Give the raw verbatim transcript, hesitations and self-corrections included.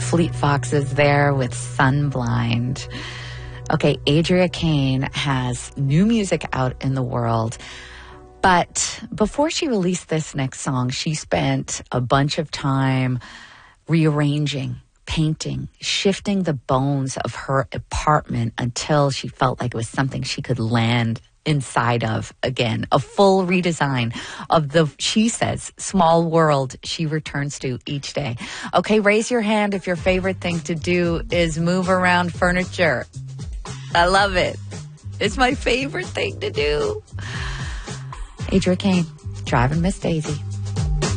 Fleet Foxes there with Sunblind. Okay, Adria Kane has new music out in the world. But before she released this next song, she spent a bunch of time rearranging, painting, shifting the bones of her apartment until she felt like it was something she could land inside of again. A full redesign of the, she says, small world she returns to each day. Okay, raise your hand if your favorite thing to do is move around furniture. I love it. It's my favorite thing to do. Adria Kane, Driving Miss Daisy.